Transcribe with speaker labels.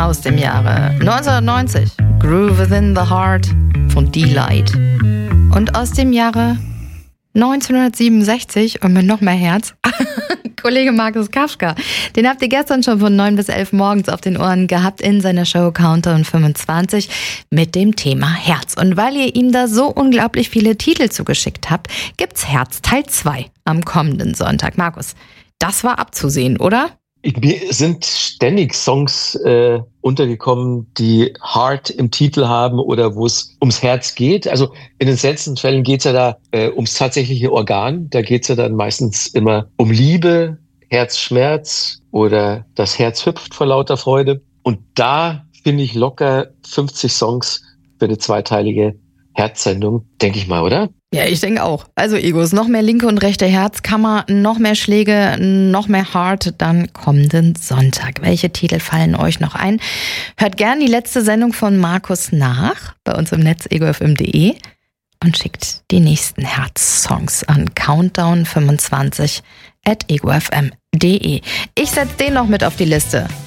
Speaker 1: aus dem Jahre 1990. Groove Within the Heart von D-Light. Und aus dem Jahre 1967 und mit noch mehr Herz, Kollege Markus Kafka. Den habt ihr gestern schon von 9 bis 11 morgens auf den Ohren gehabt in seiner Show Countdown 25 mit dem Thema Herz. Und weil ihr ihm da so unglaublich viele Titel zugeschickt habt, gibt's Herz Teil 2 am kommenden Sonntag. Markus, das war abzusehen, oder?
Speaker 2: Mir sind ständig Songs untergekommen, die Heart im Titel haben oder wo es ums Herz geht. Also in den seltensten Fällen geht es ja da ums tatsächliche Organ. Da geht es ja dann meistens immer um Liebe, Herzschmerz oder das Herz hüpft vor lauter Freude. Und da finde ich locker 50 Songs für eine zweiteilige Herzsendung, denke ich mal, oder?
Speaker 1: Ja, ich denke auch. Also Egos, noch mehr linke und rechte Herzkammer, noch mehr Schläge, noch mehr Heart, dann kommenden Sonntag. Welche Titel fallen euch noch ein? Hört gern die letzte Sendung von Markus nach bei uns im Netz egofm.de und schickt die nächsten Herzsongs an countdown25@egofm.de. Ich setze den noch mit auf die Liste.